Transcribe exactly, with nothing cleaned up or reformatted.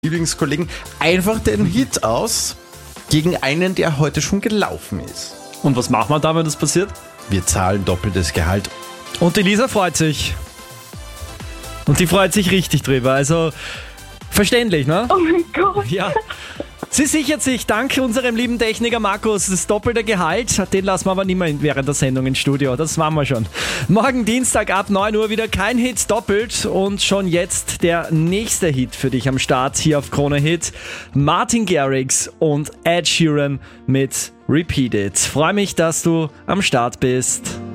Lieblingskollegen einfach den Hit aus gegen einen, der heute schon gelaufen ist. Und was machen wir da, wenn das passiert? Wir zahlen doppeltes Gehalt. Und die Lisa freut sich. Und die freut sich richtig drüber. Also verständlich, ne? Oh mein Gott. Ja. Sie sichert sich dank unserem lieben Techniker Markus das doppelte Gehalt. Den lassen wir aber nicht mehr während der Sendung ins Studio. Das machen wir schon. Morgen Dienstag ab neun Uhr wieder kein Hit doppelt. Und schon jetzt der nächste Hit für dich am Start hier auf Krone Hit. Martin Garrix und Ed Sheeran mit Repeat It. Freue mich, dass du am Start bist.